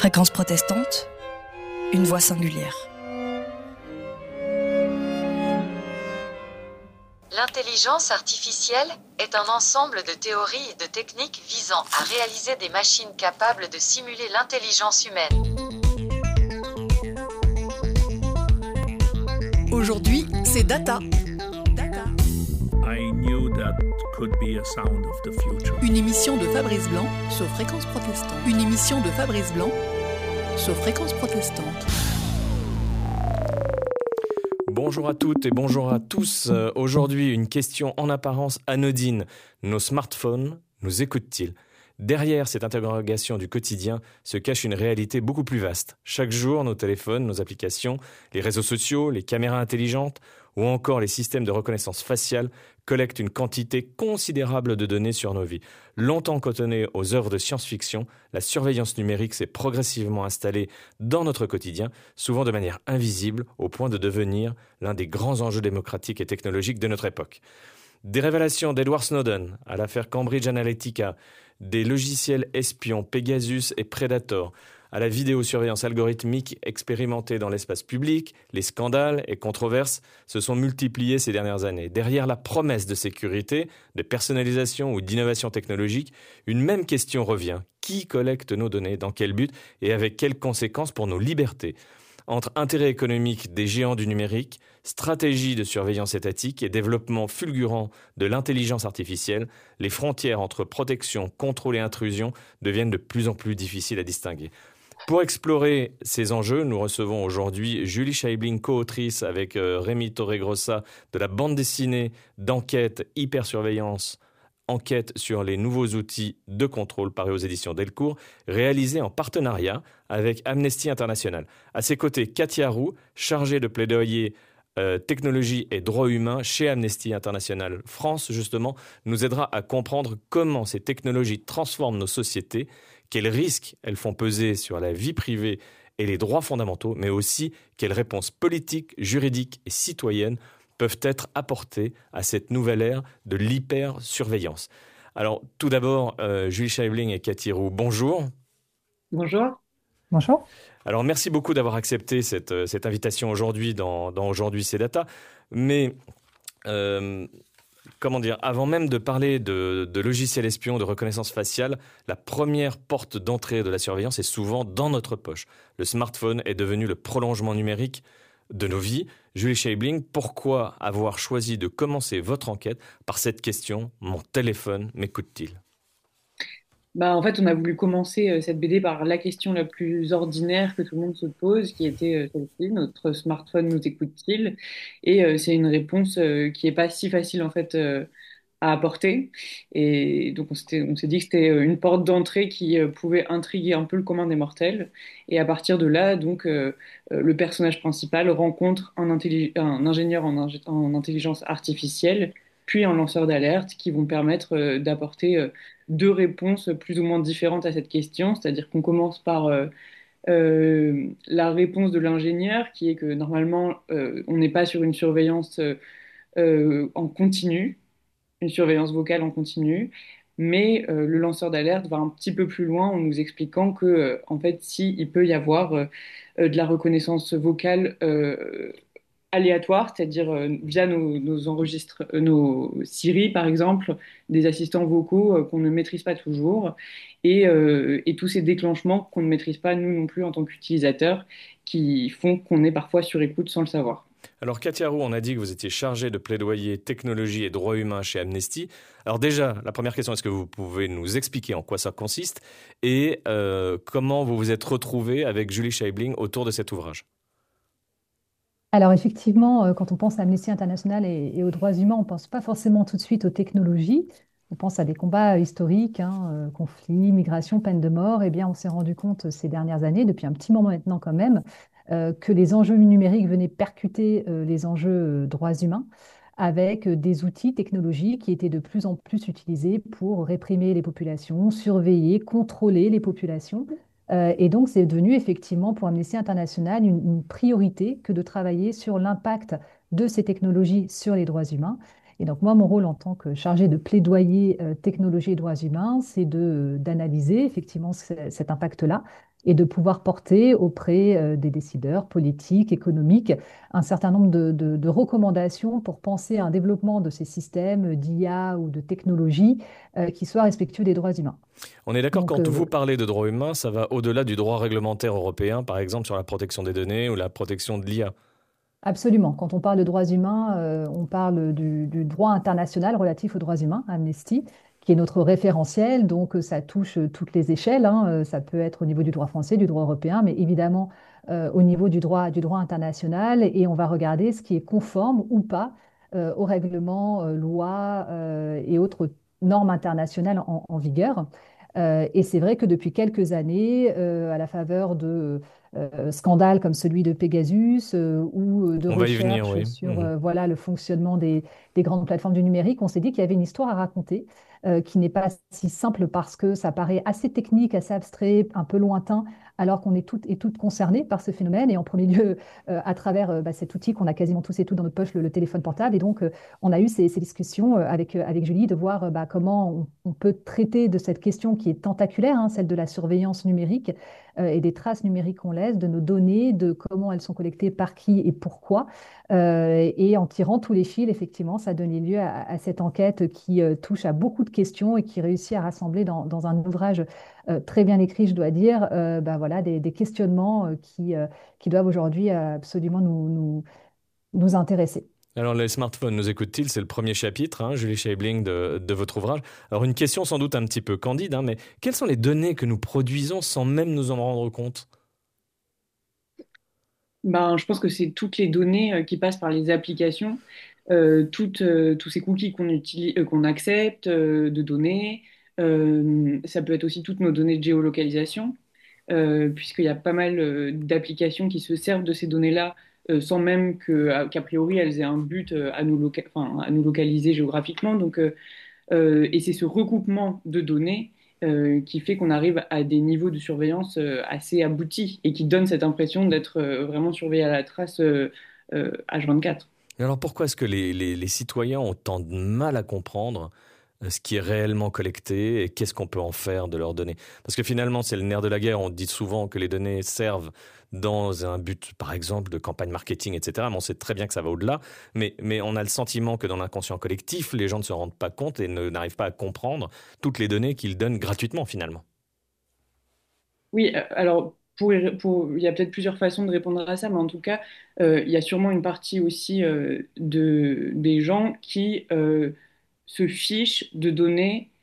Fréquence protestante, une voix singulière. L'intelligence artificielle est un ensemble de théories et de techniques visant à réaliser des machines capables de simuler l'intelligence humaine. Aujourd'hui, c'est Data. I knew that could be a sound of the future. Une émission de Fabrice Blanc sur Fréquence protestante. Une émission de Fabrice Blanc sur Fréquence protestante. Bonjour à toutes et bonjour à tous. Aujourd'hui, une question en apparence anodine. Nos smartphones nous écoutent-ils ? Derrière cette interrogation du quotidien se cache une réalité beaucoup plus vaste. Chaque jour, nos téléphones, nos applications, les réseaux sociaux, les caméras intelligentes ou encore les systèmes de reconnaissance faciale collectent une quantité considérable de données sur nos vies. Longtemps cantonnée aux œuvres de science-fiction, la surveillance numérique s'est progressivement installée dans notre quotidien, souvent de manière invisible, au point de devenir l'un des grands enjeux démocratiques et technologiques de notre époque. Des révélations d'Edward Snowden à l'affaire Cambridge Analytica, des logiciels espions Pegasus et Predator, à la vidéosurveillance algorithmique expérimentée dans l'espace public, les scandales et controverses se sont multipliés ces dernières années. Derrière la promesse de sécurité, de personnalisation ou d'innovation technologique, une même question revient. Qui collecte nos données, dans quel but et avec quelles conséquences pour nos libertés ? Entre intérêts économiques des géants du numérique, stratégie de surveillance étatique et développement fulgurant de l'intelligence artificielle, les frontières entre protection, contrôle et intrusion deviennent de plus en plus difficiles à distinguer. Pour explorer ces enjeux, nous recevons aujourd'hui Julie Scheibling, co-autrice avec Rémi Torregrossa de la bande dessinée d'enquête Hypersurveillance, enquête sur les nouveaux outils de contrôle parue aux éditions Delcourt, réalisée en partenariat avec Amnesty International. À ses côtés, Katia Roux, chargée de plaidoyer technologie et droits humains chez Amnesty International France, justement, nous aidera à comprendre comment ces technologies transforment nos sociétés, quels risques elles font peser sur la vie privée et les droits fondamentaux, mais aussi quelles réponses politiques, juridiques et citoyennes peuvent être apportées à cette nouvelle ère de l'hypersurveillance. Alors, tout d'abord, Julie Scheibling et Katia Roux, bonjour. Bonjour. Bonjour. Alors, merci beaucoup d'avoir accepté cette invitation aujourd'hui dans Aujourd'hui c'est Data. Mais, avant même de parler de logiciels espions, de reconnaissance faciale, la première porte d'entrée de la surveillance est souvent dans notre poche. Le smartphone est devenu le prolongement numérique de nos vies. Julie Scheibling, pourquoi avoir choisi de commencer votre enquête par cette question : mon téléphone m'écoute-t-il ? En fait, on a voulu commencer cette BD par la question la plus ordinaire que tout le monde se pose, qui était celle-ci: notre smartphone nous écoute-t-il ? Et c'est une réponse qui est pas si facile en fait à apporter. Et donc on s'est dit que c'était une porte d'entrée qui pouvait intriguer un peu le commun des mortels. Et à partir de là, donc le personnage principal rencontre un ingénieur en intelligence artificielle, puis un lanceur d'alerte qui vont permettre d'apporter deux réponses plus ou moins différentes à cette question. C'est-à-dire qu'on commence par la réponse de l'ingénieur, qui est que normalement, on n'est pas sur une surveillance en continu, une surveillance vocale en continu, mais le lanceur d'alerte va un petit peu plus loin en nous expliquant que, en fait, si il peut y avoir de la reconnaissance vocale aléatoire, c'est-à-dire via nos enregistres, nos Siri par exemple, des assistants vocaux qu'on ne maîtrise pas toujours, et tous ces déclenchements qu'on ne maîtrise pas nous non plus en tant qu'utilisateurs, qui font qu'on est parfois sur écoute sans le savoir. Alors Katia Roux, on a dit que vous étiez chargée de plaidoyer technologie et droits humains chez Amnesty. Alors déjà, la première question, est-ce que vous pouvez nous expliquer en quoi ça consiste et comment vous vous êtes retrouvée avec Julie Scheibling autour de cet ouvrage ? Alors effectivement, quand on pense à Amnesty International et aux droits humains, on ne pense pas forcément tout de suite aux technologies. On pense à des combats historiques, conflits, migration, peine de mort. Eh bien, on s'est rendu compte ces dernières années, depuis un petit moment maintenant quand même, que les enjeux numériques venaient percuter les enjeux droits humains, avec des outils technologiques qui étaient de plus en plus utilisés pour réprimer les populations, surveiller, contrôler les populations. Et donc, c'est devenu effectivement pour Amnesty International une priorité que de travailler sur l'impact de ces technologies sur les droits humains. Et donc moi, mon rôle en tant que chargée de plaidoyer technologie et droits humains, c'est d'analyser effectivement cet impact-là et de pouvoir porter auprès des décideurs politiques, économiques, un certain nombre de recommandations pour penser à un développement de ces systèmes d'IA ou de technologie qui soient respectueux des droits humains. On est d'accord, Donc, quand vous parlez de droits humains, ça va au-delà du droit réglementaire européen, par exemple sur la protection des données ou la protection de l'IA. absolument. Quand on parle de droits humains, on parle du droit international relatif aux droits humains, Amnesty, qui est notre référentiel. Donc, ça touche toutes les échelles, hein. Ça peut être au niveau du droit français, du droit européen, mais évidemment au niveau du droit international. Et on va regarder ce qui est conforme ou pas aux règlements, lois et autres normes internationales en vigueur. Et c'est vrai que depuis quelques années, à la faveur de scandales comme celui de Pegasus ou de On va y venir, recherches oui. sur voilà, le fonctionnement des grandes plateformes du numérique, on s'est dit qu'il y avait une histoire à raconter qui n'est pas si simple parce que ça paraît assez technique, assez abstrait, un peu lointain, alors qu'on est toutes et toutes concernées par ce phénomène. Et en premier lieu, à travers cet outil qu'on a quasiment tous et toutes dans notre poche, le téléphone portable. Et donc, on a eu ces discussions avec Julie de voir comment on peut traiter de cette question qui est tentaculaire, hein, celle de la surveillance numérique et des traces numériques qu'on laisse, de nos données, de comment elles sont collectées, par qui et pourquoi. Et en tirant tous les fils, effectivement, ça a donné lieu à cette enquête qui touche à beaucoup de questions et qui réussit à rassembler dans un ouvrage très bien écrit, je dois dire, voilà, des questionnements qui doivent aujourd'hui absolument nous intéresser. Alors, les smartphones nous écoutent-ils? C'est le premier chapitre, hein, Julie Scheibling, de votre ouvrage. Alors, une question sans doute un petit peu candide, hein, mais quelles sont les données que nous produisons sans même nous en rendre compte? Ben, je pense que c'est toutes les données qui passent par les applications, tous ces cookies qu'on utilise, qu'on accepte de données. Ça peut être aussi toutes nos données de géolocalisation, puisqu'il y a pas mal d'applications qui se servent de ces données-là sans même qu'a priori elles aient un but enfin, à nous localiser géographiquement. Donc, et c'est ce recoupement de données qui fait qu'on arrive à des niveaux de surveillance assez aboutis et qui donne cette impression d'être vraiment surveillé à la trace H24. Et alors, pourquoi est-ce que les citoyens ont tant de mal à comprendre ce qui est réellement collecté et qu'est-ce qu'on peut en faire de leurs données? Parce que finalement, c'est le nerf de la guerre. On dit souvent que les données servent dans un but, par exemple, de campagne marketing, etc. Mais on sait très bien que ça va au-delà. Mais on a le sentiment que dans l'inconscient collectif, les gens ne se rendent pas compte et n'arrivent pas à comprendre toutes les données qu'ils donnent gratuitement, finalement. Oui, alors il y a peut-être plusieurs façons de répondre à ça, mais en tout cas, il y a sûrement une partie aussi des gens qui se fichent de données,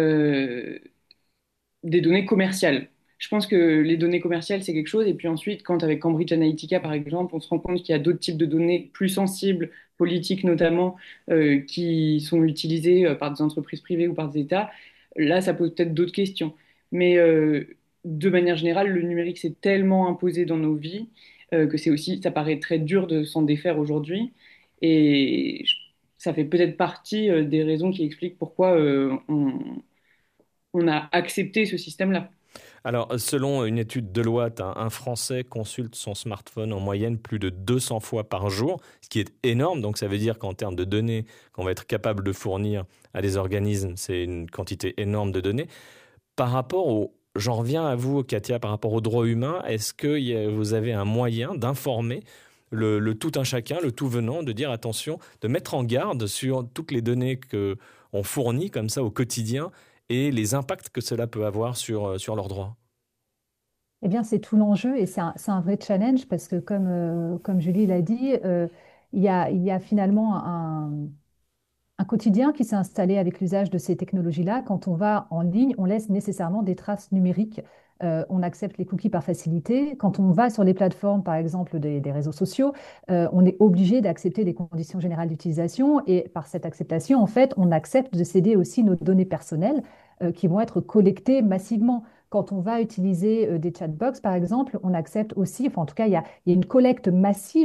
des données commerciales. Je pense que les données commerciales, c'est quelque chose, et puis ensuite, quand avec Cambridge Analytica, par exemple, on se rend compte qu'il y a d'autres types de données plus sensibles, politiques notamment, qui sont utilisées par des entreprises privées ou par des États, là, ça pose peut-être d'autres questions. Mais de manière générale, le numérique s'est tellement imposé dans nos vies que c'est aussi, ça paraît très dur de s'en défaire aujourd'hui. Et ça fait peut-être partie des raisons qui expliquent pourquoi on a accepté ce système-là. Alors, selon une étude Deloitte, un Français consulte son smartphone en moyenne plus de 200 fois par jour, ce qui est énorme. Donc, ça veut dire qu'en termes de données qu'on va être capable de fournir à des organismes, c'est une quantité énorme de données. Par rapport au, j'en reviens à vous, Katia, par rapport aux droits humains, est-ce que vous avez un moyen d'informer le tout un chacun, le tout venant, de dire attention, de mettre en garde sur toutes les données qu'on fournit comme ça au quotidien et les impacts que cela peut avoir sur leurs droits? Eh bien, c'est tout l'enjeu et c'est un vrai challenge parce que, comme Julie l'a dit, il y a finalement un quotidien qui s'est installé avec l'usage de ces technologies-là. Quand on va en ligne, on laisse nécessairement des traces numériques. On accepte les cookies par facilité. Quand on va sur les plateformes, par exemple, des réseaux sociaux, on est obligé d'accepter des conditions générales d'utilisation. Et par cette acceptation, en fait, on accepte de céder aussi nos données personnelles qui vont être collectées massivement. Quand on va utiliser des chatbox, par exemple, on accepte aussi, enfin en tout cas, il y a une collecte massive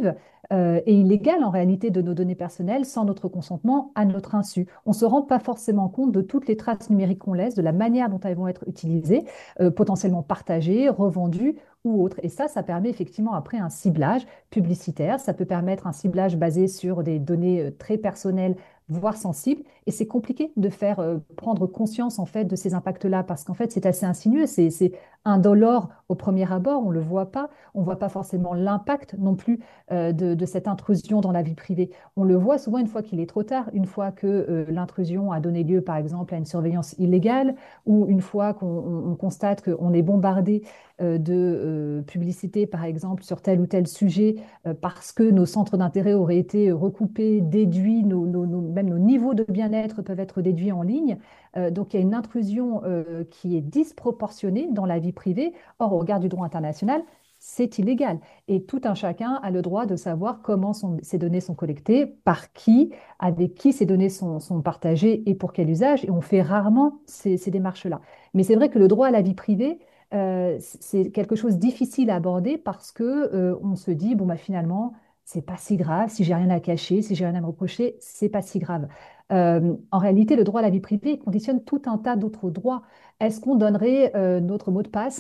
et illégale en réalité de nos données personnelles sans notre consentement à notre insu. On ne se rend pas forcément compte de toutes les traces numériques qu'on laisse, de la manière dont elles vont être utilisées, potentiellement partagées, revendues ou autres. Et ça permet effectivement après un ciblage publicitaire. Ça peut permettre un ciblage basé sur des données très personnelles, voire sensibles. Et c'est compliqué de faire prendre conscience en fait de ces impacts-là parce qu'en fait c'est assez insinueux, c'est indolore au premier abord, on le voit pas, on voit pas forcément l'impact non plus de cette intrusion dans la vie privée. On le voit souvent une fois qu'il est trop tard, une fois que l'intrusion a donné lieu par exemple à une surveillance illégale ou une fois qu'on constate qu'on est bombardé de publicité par exemple sur tel ou tel sujet parce que nos centres d'intérêt auraient été recoupés, déduits, même nos niveaux de bien-être peuvent être déduits en ligne. Donc il y a une intrusion qui est disproportionnée dans la vie privée. Or, au regard du droit international, c'est illégal. Et tout un chacun a le droit de savoir comment ces données sont collectées, par qui, avec qui ces données sont partagées et pour quel usage. Et on fait rarement ces démarches-là. Mais c'est vrai que le droit à la vie privée, c'est quelque chose de difficile à aborder parce que on se dit, bon, bah, finalement, c'est pas si grave, si j'ai rien à cacher, si j'ai rien à me reprocher, c'est pas si grave. En réalité, le droit à la vie privée conditionne tout un tas d'autres droits. Est-ce qu'on donnerait notre mot de passe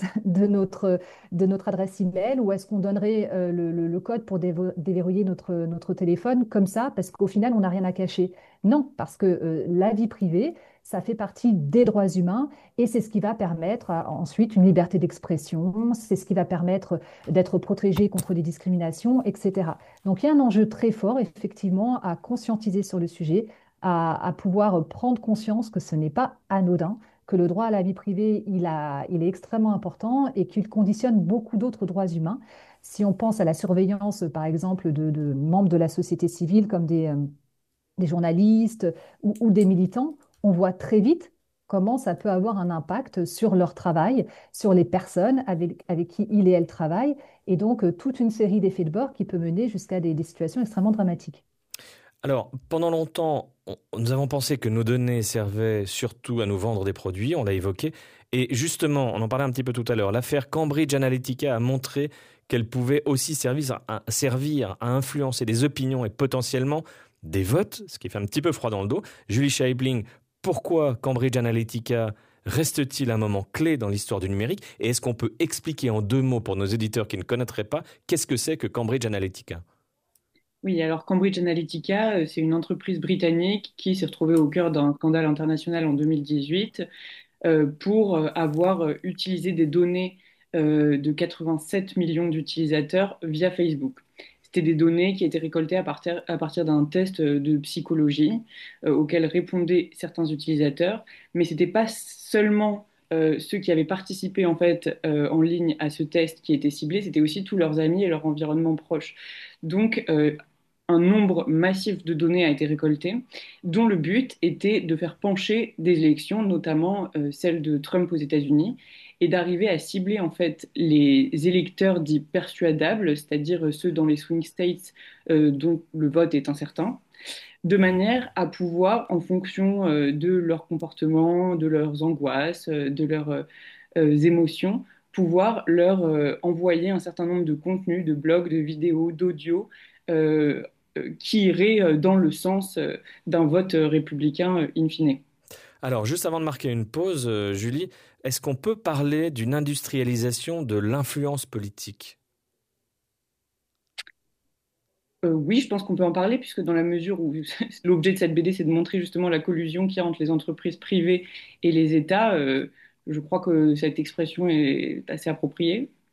de notre adresse email ou est-ce qu'on donnerait le code pour déverrouiller notre téléphone comme ça parce qu'au final, on n'a rien à cacher? Non, parce que la vie privée, ça fait partie des droits humains et c'est ce qui va permettre ensuite une liberté d'expression, c'est ce qui va permettre d'être protégé contre les discriminations, etc. Donc il y a un enjeu très fort, effectivement, à conscientiser sur le sujet, à pouvoir prendre conscience que ce n'est pas anodin, que le droit à la vie privée, il est extrêmement important et qu'il conditionne beaucoup d'autres droits humains. Si on pense à la surveillance, par exemple, de membres de la société civile comme des journalistes ou des militants, on voit très vite comment ça peut avoir un impact sur leur travail, sur les personnes avec qui il et elle travaillent, et donc toute une série d'effets de bord qui peut mener jusqu'à des situations extrêmement dramatiques. Alors, pendant longtemps, nous avons pensé que nos données servaient surtout à nous vendre des produits, on l'a évoqué. Et justement, on en parlait un petit peu tout à l'heure, l'affaire Cambridge Analytica a montré qu'elle pouvait aussi servir à influencer des opinions et potentiellement des votes, ce qui fait un petit peu froid dans le dos. Julie Scheibling, pourquoi Cambridge Analytica reste-t-il un moment clé dans l'histoire du numérique? Et est-ce qu'on peut expliquer en 2 mots pour nos éditeurs qui ne connaîtraient pas, qu'est-ce que c'est que Cambridge Analytica? Oui, alors Cambridge Analytica, c'est une entreprise britannique qui s'est retrouvée au cœur d'un scandale international en 2018 pour avoir utilisé des données de 87 millions d'utilisateurs via Facebook. C'était des données qui étaient récoltées à partir d'un test de psychologie auquel répondaient certains utilisateurs, mais ce n'était pas seulement ceux qui avaient participé en fait en ligne à ce test qui étaient ciblés, c'était aussi tous leurs amis et leur environnement proche. Donc, un nombre massif de données a été récolté, dont le but était de faire pencher des élections, notamment celle de Trump aux États-Unis, et d'arriver à cibler en fait les électeurs dits persuadables, c'est-à-dire ceux dans les swing states dont le vote est incertain, de manière à pouvoir, en fonction de leur comportement, de leurs angoisses, de leurs émotions, pouvoir leur envoyer un certain nombre de contenus, de blogs, de vidéos, d'audio, euh, qui iraient dans le sens d'un vote républicain in fine. Alors, juste avant de marquer une pause, Julie, est-ce qu'on peut parler d'une industrialisation de l'influence politique? Oui, je pense qu'on peut en parler, puisque dans la mesure où l'objet de cette BD, c'est de montrer justement la collusion qu'il y a entre les entreprises privées et les États, je crois que cette expression est assez appropriée.